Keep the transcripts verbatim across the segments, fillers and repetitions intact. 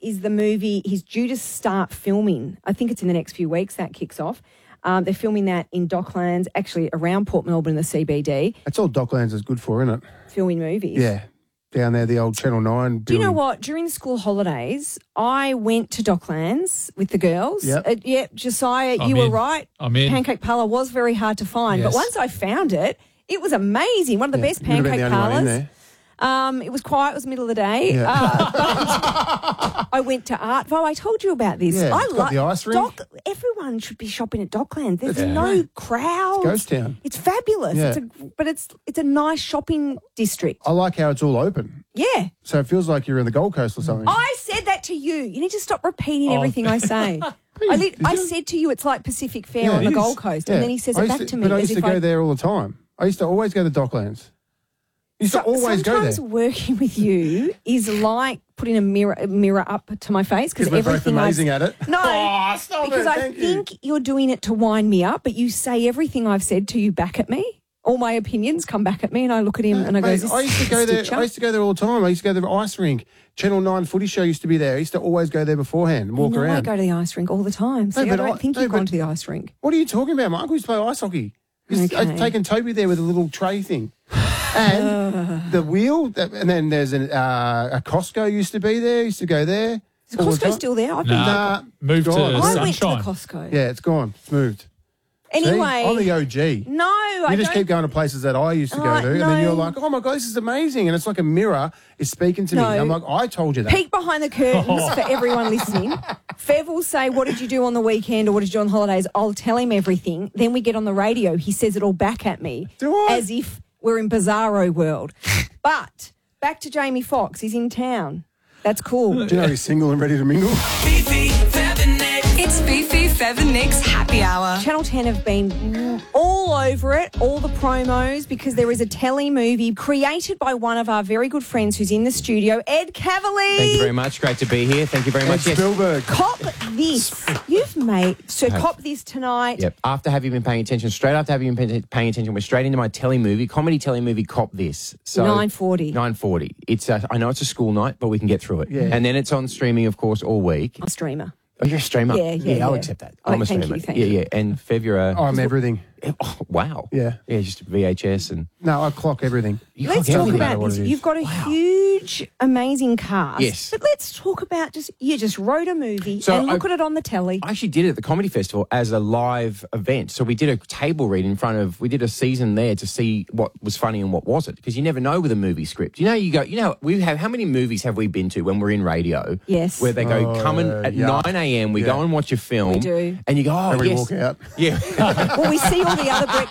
is the movie. He's due to start filming. I think it's in the next few weeks that kicks off. Um, they're filming that in Docklands, actually around Port Melbourne in the C B D. That's all Docklands is good for, isn't it? Filming movies. Yeah. Down there, the old Channel nine building. Do you know what? During the school holidays, I went to Docklands with the girls. Yep. Uh, yeah, Josiah, I'm you were in. right. I'm in. Pancake parlour was very hard to find. Yes. But once I found it, it was amazing. One of the Yeah, best you would have been pancake the only one in parlours. there. Um, it was quiet. It was the middle of the day. Yeah. Uh, but I went to Artvo. I told you about this. Yeah, I it's got the ice rink. Dock, everyone should be shopping at Docklands. There's Yeah. no crowds. Ghost town. It's fabulous. Yeah. It's a, but it's it's a nice shopping district. I like how it's all open. Yeah. So it feels like you're in the Gold Coast or something. I said that to you. You need to stop repeating Oh. everything I say. I, li- I said to you it's like Pacific Fair on it the is. Gold Coast, Yeah. and then he says I it used back to, to me. But I as used to if go I, there all the time. I used to always go to Docklands. Used to So- always go there. sometimes working with you is like putting a mirror a mirror up to my face because Because we're both everything amazing I've, at it. No, Oh, stop because it. I Thank you. think you're doing it to wind me up, but you say everything I've said to you back at me. All my opinions come back at me, and I look at him and I go, Mate, "Is this I used to go there. Stitcher?" I used to go there all the time. I used to go to the ice rink. Channel nine footy show used to be there. I used to always go there beforehand and walk no, I around. go to the ice rink all the time. See, No, I but don't I- think no, you've gone but- to the ice rink. What are you talking about? My uncle used to play ice hockey. He's Okay. I've taken Toby there with a little tray thing. And the wheel, that- and then there's an, uh, a Costco used to be there. Used to go there. Is all the Costco time. still there? I've been. Nah, Nah, moved to gone. I went to the Sunshine. Costco. Yeah, it's gone. It's moved. See? Anyway, I'm the O G. no, I You just don't. keep going to places that I used to go Uh, to, and no. then you're like, "Oh my god, this is amazing!" And it's like a mirror is speaking to me. No. And I'm like, "I told you that." Peek behind the curtains for everyone listening. Fev will say, "What did you do on the weekend or what did you do on holidays?" I'll tell him everything. Then we get on the radio. He says it all back at me. Do I? As if we're in Bizarro world. But back to Jamie Foxx. He's in town. That's cool. Do you know he's single and ready to mingle? Fifi, Fev and Nick. It's Fifi, Fev and Nick's Happy Hour. Channel ten have been all over it, all the promos, because there is a telly movie created by one of our very good friends who's in the studio, Ed Cavalier. Thank you very much. Great to be here. Thank you very And much. Yes. Spielberg. Cop this. You've made, so cop this tonight. Yep. After have you been paying attention? Straight after have you been pay- paying attention? We're straight into my telly movie, comedy telly movie. Cop this. So nine forty. Nine forty. It's. A, I know it's a school night, but we can get through it. Yeah. And then it's on streaming, of course, all week. I'm a streamer. Oh, you're a streamer. Yeah, yeah, I'll yeah. accept that. Oh, I'm a thank streamer. you, thank yeah, you. yeah. And Fev, you're a. Oh, I'm everything. Oh, wow. Yeah. Yeah, just V H S and. No, I clock everything. You Let's can't talk get matter about what this. it is. You've got a huge, amazing cast. Yes. But let's talk about just, you just wrote a movie So and look I- at it on the telly. I actually did it at the Comedy Festival as a live event. So we did a table read in front of, we did a season there to see what was funny and what wasn't. Because you never know with a movie script. You know, you go, you know, we have, how many movies have we been to when we're in radio? Yes. Where they go, Oh, come in uh, at yeah. nine a.m., we Yeah. go and watch a film. We do. And you go, oh, And we yes. walk out. Yeah. Well, we see all the other brick.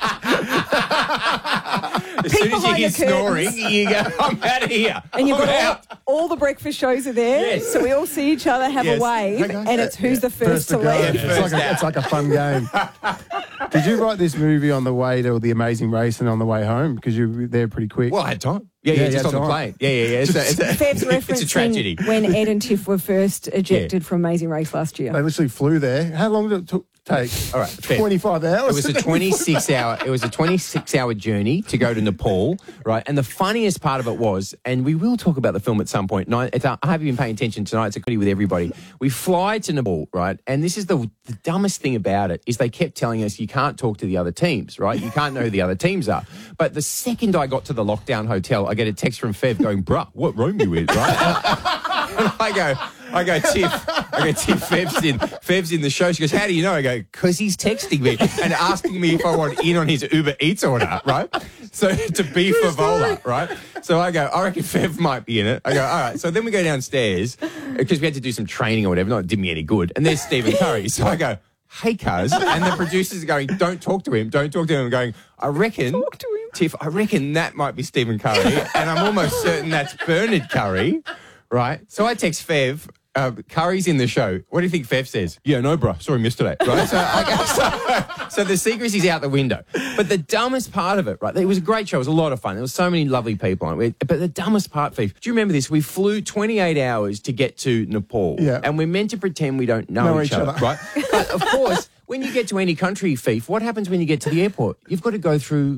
As Peek soon as you behind hear the curtains. snoring, you go, I'm out of here. And you've I'm got out. all, all the breakfast shows are there. Yes. So we all see each other, have Yes. a wave, Okay. and it's who's the first, to go. leave. It's, like a, it's like a fun game. Did you write this movie on the way to the Amazing Race and on the way home? Because you were there pretty quick. Well, I had time. Yeah, yeah, Yeah, just you on had the time. plane. Yeah, yeah, yeah. It's a, it's a, Fev's referencing it's a tragedy. when Ed and Tiff were first ejected from Amazing Race last year. They literally flew there. How long did it took, take? All right, fair. twenty-five hours. It was a twenty-six hour. It was a twenty-six hour journey to go to Nepal, right? And the funniest part of it was, and we will talk about the film at some point. No, it's, I have you been paying attention tonight? It's a comedy with everybody. We fly to Nepal, right? And this is the, the dumbest thing about it is they kept telling us you can't talk to the other teams, right? You can't know who the other teams are. But the second I got to the lockdown hotel, I get a text from Fev going, "Bruh, what room you in?" Right? And I go, I go, Tiff, I go, Tiff, Fev's in, Fev's in the show. She goes, "How do you know?" I go, "Because he's texting me and asking me if I want in on his Uber Eats order," right? So to be Favola, right? So I go, "I reckon Fev might be in it." I go, "All right." So then we go downstairs because we had to do some training or whatever. Not it did me any good. And there's Stephen Curry. So I go, "Hey, cuz," and the producers are going, "Don't talk to him. Don't talk to him." I'm going, "I reckon." Talk to him. Tiff, I reckon that might be Stephen Curry, and I'm almost certain that's Bernard Curry, right? So I text Fev, uh, Curry's in the show. What do you think Fev says? "Yeah, no, bro. Saw him yesterday." Right? So, I, so, so the secrecy's out the window. But the dumbest part of it, right? It was a great show. It was a lot of fun. There was so many lovely people on it. But the dumbest part, Fev, do you remember this? We flew twenty-eight hours to get to Nepal. Yeah. And we're meant to pretend we don't know, Know each, each other, other. right? But of course, when you get to any country, Feef, what happens when you get to the airport? You've got to go through, like,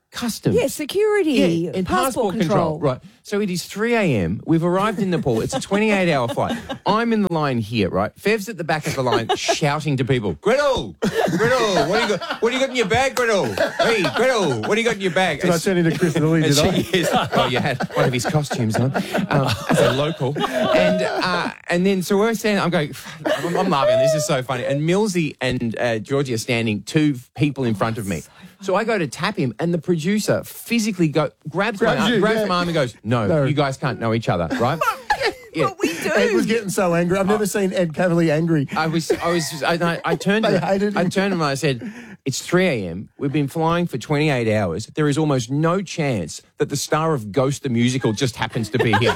Customs. Yeah, security, Yeah, and passport, control. Right. So it is three a.m. We've arrived in Nepal. It's a twenty-eight hour flight. I'm in the line here, right? Fev's at the back of the line shouting to people, Gretel, Gretel, what do you got, what do you got in your bag, Gretel? Hey, Gretel, what do you got in your bag? Did I turn into Chris Lilly, And did I? she is, well, you had one of his costumes on um, as a local. And uh, and then, so we're standing, I'm going, I'm, I'm laughing, this is so funny. And Millsy and uh, Georgie are standing two people in front of me. So I go to tap him, and the producer physically go grabs, Grabs my, arm, you, grabs yeah. my arm and goes, no, No. you guys can't know each other, right? Yeah. But we do. Ed was getting so angry. I've never seen Ed Cavalier angry. I was, I was, I, I, I turned They to hated I him. turned to him and I said, it's three a.m. We've been flying for twenty-eight hours. There is almost no chance that the star of Ghost the Musical just happens to be here.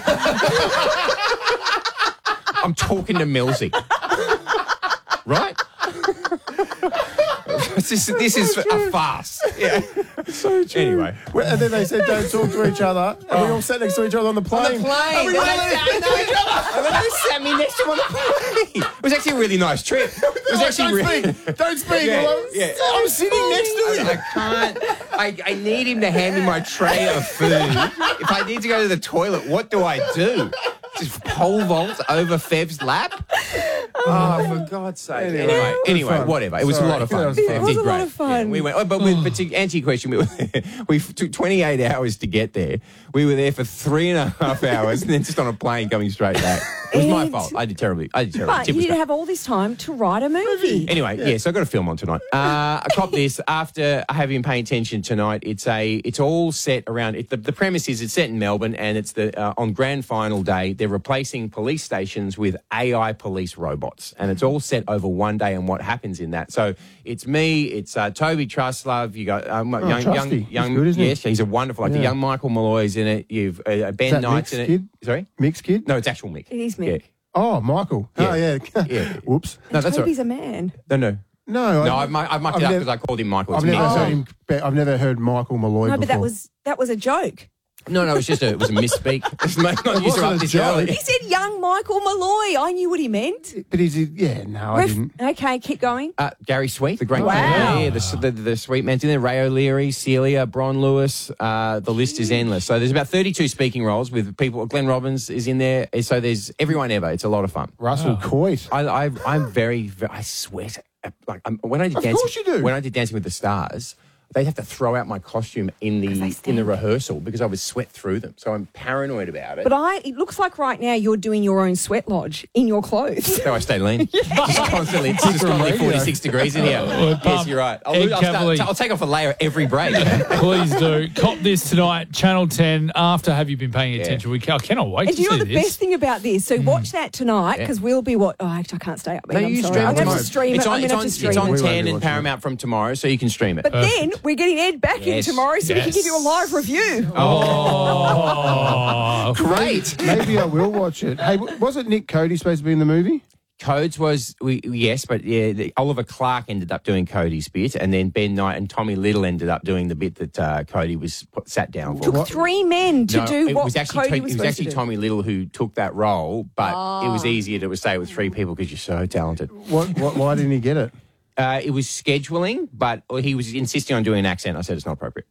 I'm talking to Millsy. Right? this, is, this is a farce. Yeah. So true. Anyway. Well, and then they said don't talk to each other. And we all sat next to each other on the plane. On the plane. And we And were they like, sat next to each other. And then they sat me next to him on the plane. It was actually a really nice trip. It was "Oh, actually don't really... speak. Don't speak. Yeah, Well, I'm, yeah. I'm sitting next to I, him. I can't. I, I need him to hand me my tray of food. If I need to go to the toilet, what do I do? Just pole vault over Fev's lap? Oh, for God's sake. Anyway, Anyway, it was anyway, fun. whatever. It was Sorry. a lot of fun. That was Fev fun. It did was a lot great. of fun. Yeah, we went, oh, but, we, but to answer your question, we, we took twenty-eight hours to get there. We were there for three and a half hours and then just on a plane coming straight back. It was my And- fault. I did terribly. I did terribly. But Tip you was did great. have all this time to write a movie. Anyway, yeah. so I got a film on tonight. Uh, I cop this after I have been paying attention tonight. It's a, it's all set around. It, the, the premise is it's set in Melbourne, and it's the uh, on grand final day. They're replacing police stations with A I police robots, and it's all set over one day and what happens in that. So it's me, it's uh, Toby Truslove. You got um, young, young, Trusty. He's young. good, isn't he? yes, he's a wonderful actor. Yeah. Young Michael Malloy's in it. You've uh, Ben that Knight's in Mick's it. kid? Sorry, Mixed kid? no, it's actual Mick. It is Mick. Yeah. Oh, Michael. Yeah. Oh, yeah. Yeah. Whoops. No, that's all Toby's right. a man. No, no, No, no. I've, I've mucked it up never- because I called him Michael. It's I've never Mick. heard him. I've never heard Michael Malloy No, before. but that was that was a joke. No, no, it was just a, it was a misspeak. It's not not It used to wasn't up a this joke. early. He said young Michael Malloy. I knew what he meant. But he's yeah. No, I Ref- didn't. Okay, keep going. Uh, Gary Sweet, the great Wow. yeah, yeah, the, the, the sweet man's in there. Ray O'Leary, Celia, Bron Lewis. Uh, the list is endless. So there's about thirty-two speaking roles with people. Glenn Robbins is in there. So there's everyone ever. It's a lot of fun. Russell Coit. I, I, I'm very, very, I sweat. Like I'm, when I did Of dancing, course you do. When I did Dancing with the Stars, they'd have to throw out my costume in the in stink. the rehearsal because I would sweat through them. So I'm paranoid about it. But I, it looks like right now you're doing your own sweat lodge in your clothes. So I stay lean. Just constantly, it's just constantly radio. forty-six degrees in here. yes, Bob, you're right. I'll, Ed lose- I'll, start- Cavalier. I'll take off a layer every break. Please do. Cop this tonight, Channel ten, after Have You Been Paying Attention? We ca- I cannot wait And to do you know see what the this. best thing about this? So watch that tonight Yeah. because we'll be what? Oh, actually, I can't stay up. No, Man, I'm you sorry. stream I'm it going to tomorrow. have to stream it's it. on, I'm it's going to on, have to stream it's on it. We won't ten be and watching Paramount from tomorrow, so you can stream it. But then we're getting Ed back in Yes. tomorrow so we can Yes. give you a live review. Oh, Great. Maybe I will watch it. Hey, w- wasn't Nick Cody supposed to be in the movie? Codes was, we, yes, but yeah, the, Oliver Clark ended up doing Cody's bit, and then Ben Knight and Tommy Little ended up doing the bit that uh, Cody was put, sat down for. Took three men to No, do it what was actually Cody To- was it was supposed actually to do. Tommy Little who took that role, but it was easier to stay with three people because you're so talented. What, what? Why didn't he get it? Uh, it was scheduling, but he was insisting on doing an accent. I said it's not appropriate.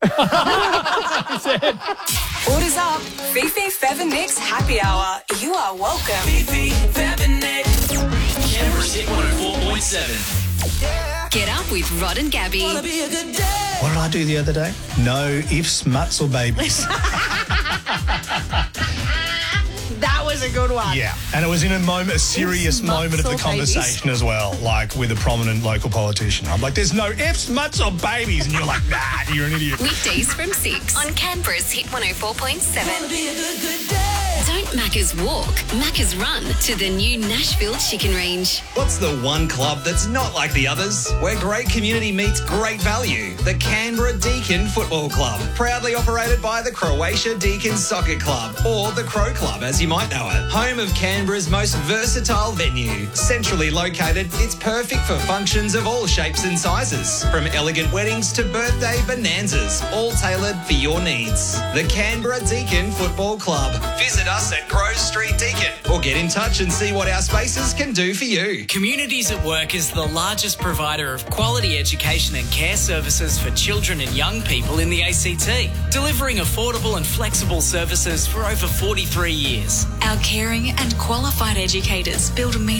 Orders up. Fifi, Fev and Nick's happy hour. You are welcome. Fifi, Fev and Nick. Canberra's Hit one oh four point seven. Get up with Rod and Gabby. Wanna be a good day. What did I do the other day? No ifs, muts or babies. That was a good one. Yeah, and it was in a moment, a serious Ifs, moment of muts the or conversation as well, like with a prominent local politician. I'm like, there's no ifs, muts or babies. And you're like, nah, you're an idiot. Weekdays from six on Canberra's Hit one oh four point seven. Wanna be a good, good day. Don't Macca's walk, Macca's run to the new Nashville Chicken Range. What's the one club that's not like the others? Where great community meets great value. The Canberra Deakin Football Club. Proudly operated by the Croatia Deakin Soccer Club, or the Crow Club as you might know it. Home of Canberra's most versatile venue. Centrally located, it's perfect for functions of all shapes and sizes. From elegant weddings to birthday bonanzas, all tailored for your needs. The Canberra Deakin Football Club. Visit us us at Grove Street Deakin or get in touch and see what our spaces can do for you. Communities at Work is the largest provider of quality education and care services for children and young people in the A C T, delivering affordable and flexible services for over forty-three years. Our caring and qualified educators build a